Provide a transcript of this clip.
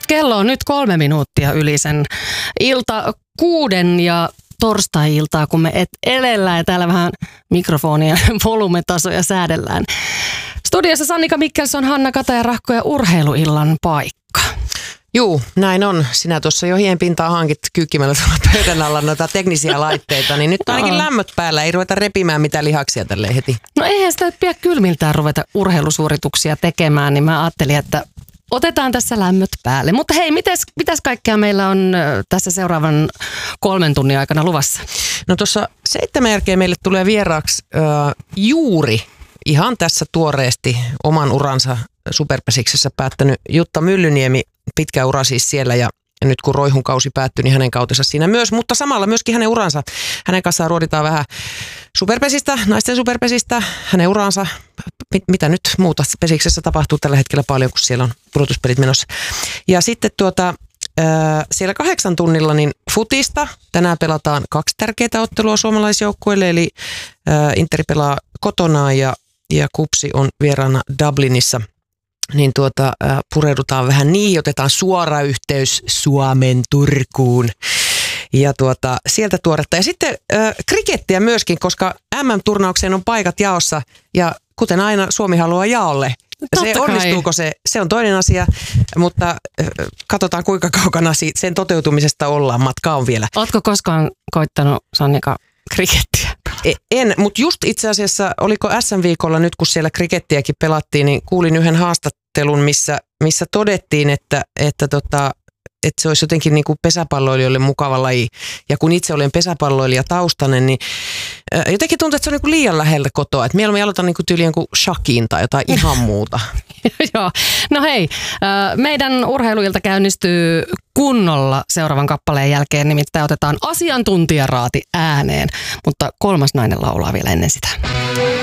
Kello on nyt 3 minuuttia yli sen ilta 6 ja torstai-iltaa, kun me elellään ja täällä vähän mikrofonien volumetasoja säädellään. Studiossa Sannika Mikkelson, Hanna Kataja-Rahko ja urheiluillan paikka. Juu, näin on. Sinä tuossa jo hien pintaa hankit kyykkimällä tuolla pöydän alla noita teknisiä laitteita, niin nyt on ainakin lämmöt päällä. Ei ruveta repimään mitään lihaksia tälleen heti. No eihän sitä pidä kylmiltään ruveta urheilusuorituksia tekemään, niin mä ajattelin, että otetaan tässä lämmöt päälle. Mutta hei, mitäs kaikkea meillä on tässä seuraavan 3 tunnin aikana luvassa? No tuossa 7 jälkeen meille tulee vieraaksi juuri ihan tässä tuoreesti oman uransa Superpesiksessä päättänyt Jutta Myllyniemi, pitkä ura siis siellä ja nyt kun Roihun kausi päättyi, niin hänen kautensa siinä myös, mutta samalla myöskin hänen uransa. Hänen kanssaan ruoditaan vähän Superpesistä, naisten Superpesistä, hänen uransa, mitä nyt muuta Pesiksessä tapahtuu tällä hetkellä paljon, kun siellä on pudotuspelit menossa. Ja sitten siellä 8 tunnilla niin futista. Tänään pelataan 2 tärkeää ottelua suomalaisjoukkueelle, eli Interi pelaa kotonaan ja KuPS on vieraana Dublinissa. Niin pureudutaan vähän niihin, otetaan suora yhteys Suomen Turkuun ja sieltä tuoretta. Ja sitten krikettiä myöskin, koska MM-turnaukseen on paikat jaossa ja kuten aina Suomi haluaa jaolle. Onnistuuko se on toinen asia, mutta katsotaan kuinka kaukana sen toteutumisesta ollaan. Matka on vielä. Ootko koskaan koittanut, Sannika, krikettiä? En, mutta just itse asiassa, oliko SM-viikolla nyt, kun siellä krikettiäkin pelattiin, niin kuulin yhden haastattelun, missä todettiin, että se olisi jotenkin niin kuin pesäpalloilijoille mukava laji. Ja kun itse olen pesäpalloilija taustainen, niin jotenkin tuntuu, että se on niin kuin liian lähellä kotoa. Että mieluummin aloitan niin kuin tyyliin kuin shakiin tai jotain ihan muuta. Joo. No hei, meidän urheiluilta käynnistyy kunnolla seuraavan kappaleen jälkeen, nimittäin otetaan asiantuntijaraati ääneen, mutta 3. nainen laulaa vielä ennen sitä.